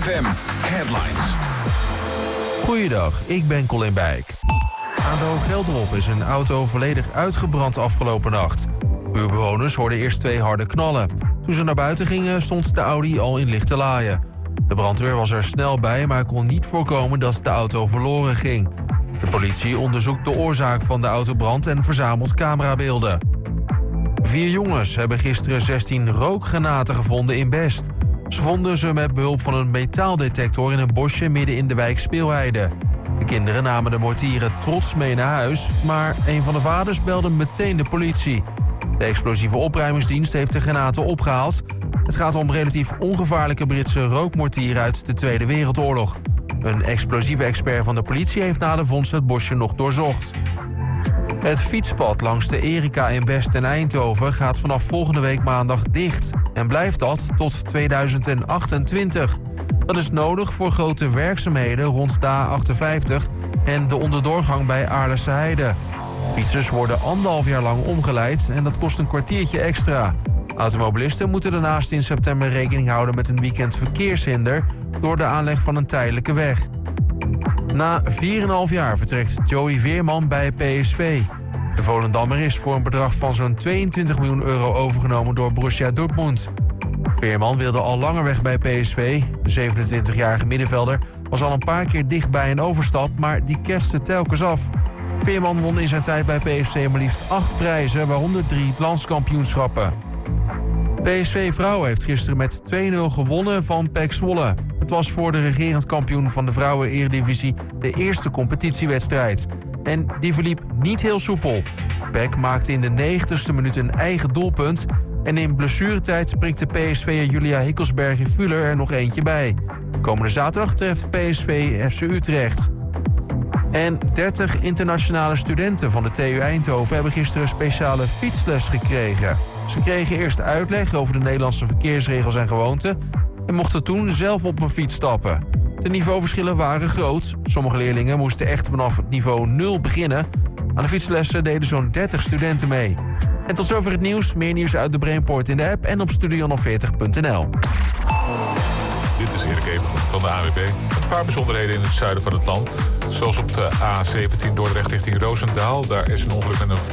FM Headlines. Goeiedag, ik ben Colin Bijk. Aan de Hooggelderop is een auto volledig uitgebrand afgelopen nacht. Buurbewoners hoorden eerst 2 harde knallen. Toen ze naar buiten gingen stond de Audi al in lichte laaien. De brandweer was er snel bij, maar kon niet voorkomen dat de auto verloren ging. De politie onderzoekt de oorzaak van de autobrand en verzamelt camerabeelden. 4 jongens hebben gisteren 16 rookgranaten gevonden in Best. Ze vonden ze met behulp van een metaaldetector in een bosje midden in de wijk Speelheide. De kinderen namen de mortieren trots mee naar huis, maar een van de vaders belde meteen de politie. De explosieve opruimingsdienst heeft de granaten opgehaald. Het gaat om relatief ongevaarlijke Britse rookmortieren uit de Tweede Wereldoorlog. Een explosieve expert van de politie heeft na de vondst het bosje nog doorzocht. Het fietspad langs de Erika in Best en Eindhoven gaat vanaf volgende week maandag dicht. En blijft dat tot 2028. Dat is nodig voor grote werkzaamheden rond de A58 en de onderdoorgang bij Aarlense Heide. Fietsers worden 1,5 jaar lang omgeleid en dat kost een kwartiertje extra. Automobilisten moeten daarnaast in september rekening houden met een weekend verkeershinder door de aanleg van een tijdelijke weg. Na 4,5 jaar vertrekt Joey Veerman bij PSV. De Volendammer is voor een bedrag van zo'n 22 miljoen euro overgenomen door Borussia Dortmund. Veerman wilde al langer weg bij PSV. De 27-jarige middenvelder was al een paar keer dicht bij een overstap, maar die kerste telkens af. Veerman won in zijn tijd bij PSV maar liefst 8 prijzen, waaronder 3 landskampioenschappen. PSV Vrouwen heeft gisteren met 2-0 gewonnen van PEC Zwolle. Het was voor de regerend kampioen van de Vrouwen-Eredivisie de eerste competitiewedstrijd. En die verliep niet heel soepel. PEC maakte in de 90ste minuut een eigen doelpunt. En in blessuretijd prikte PSV'er Julia Hikkelsberger-Fuller er nog eentje bij. Komende zaterdag treft PSV FC Utrecht. En 30 internationale studenten van de TU Eindhoven hebben gisteren speciale fietsles gekregen. Ze kregen eerst uitleg over de Nederlandse verkeersregels en gewoonten en mochten toen zelf op een fiets stappen. De niveauverschillen waren groot. Sommige leerlingen moesten echt vanaf het niveau 0 beginnen. Aan de fietslessen deden zo'n 30 studenten mee. En tot zover het nieuws. Meer nieuws uit de Brainport in de app en op studio40.nl. Dit is Erik Even van de ANWB. Een paar bijzonderheden in het zuiden van het land. Zoals op de A17 Dordrecht richting Roosendaal. Daar is een ongeluk met een